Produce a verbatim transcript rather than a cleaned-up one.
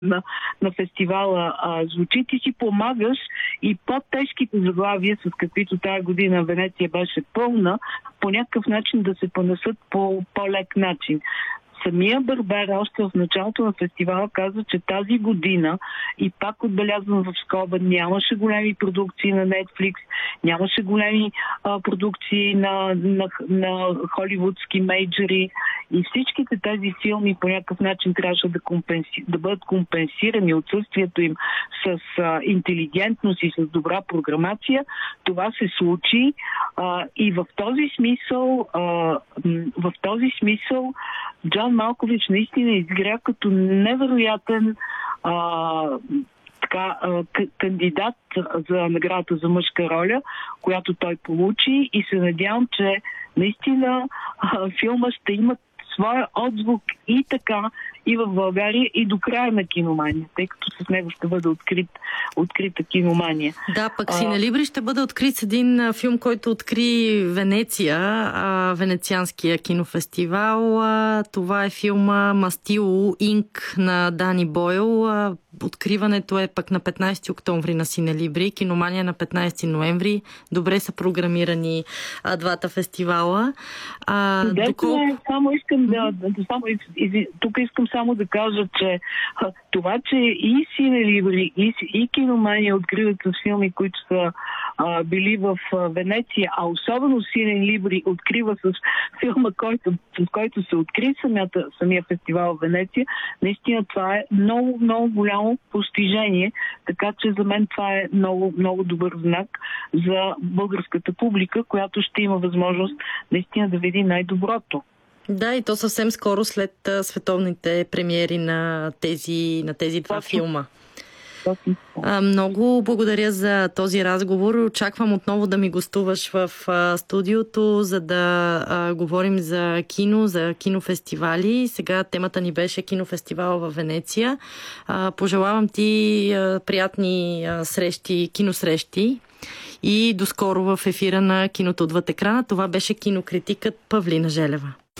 на, на фестивала а, звучи, ти си помагаш и по-тежките заглавия, с каквито тая година Венеция беше пълна, по някакъв начин да се понесат по по-лек начин. Самия Барбер още в началото на фестивала каза, че тази година, и пак отбелязвам в скоба, нямаше големи продукции на Netflix, нямаше големи а, продукции на, на, на холивудски мейджори и всичките тези филми по някакъв начин трябваше да, компенси... да бъдат компенсирани отсъствието им с а, интелигентност и с добра програмация. Това се случи а, и в този смисъл а, в този смисъл Джон Малкович наистина изгря като невероятен а, така, а, к- кандидат за наградата за мъжка роля, която той получи, и се надявам, че наистина а, филма ще има своя отзвук и така, и в България, и до края на Киномания, тъй като с него ще бъде открит, открита Киномания. Да, пък Синелибри ще бъде открит с един филм, който откри Венеция, а, Венецианския кинофестивал. А, това е филма Мастило Инк на Дани Бойл. А, откриването е пък на петнайсети октомври на Синелибри, Киномания на петнайсети ноември. Добре са програмирани а, двата фестивала. А, да, доколко... само искам да, да само, из, тук искам само да кажа, че а, това, че и Синелибри, и, и Киномания откриват с филми, които са а, били в а, Венеция, а особено Синелибри открива с филма, който, с който се откри самията, самия фестивал в Венеция, наистина това е много, много голямо постижение, така че за мен това е много, много добър знак за българската публика, която ще има възможност наистина да види най-доброто. Да, и то съвсем скоро след а, световните премиери на тези, на тези два Точно. филма. А, много благодаря за този разговор. Очаквам отново да ми гостуваш в а, студиото, за да а, говорим за кино, за кинофестивали. Сега темата ни беше кинофестивал в Венеция. А, пожелавам ти а, приятни а, срещи, киносрещи и доскоро в ефира на Киното отвъд екрана. Това беше кинокритикът Павлина Желева.